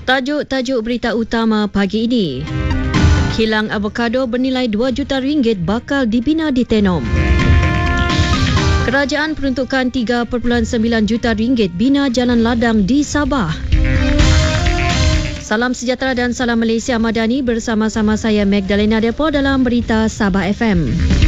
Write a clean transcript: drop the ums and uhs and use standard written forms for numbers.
Tajuk-tajuk berita utama pagi ini. Kilang avokado bernilai RM2 juta bakal dibina di Tenom. Kerajaan peruntukan RM3.9 juta bina jalan ladang di Sabah. Salam sejahtera dan salam Malaysia Madani, bersama-sama saya Magdalena Depo dalam Berita Sabah FM.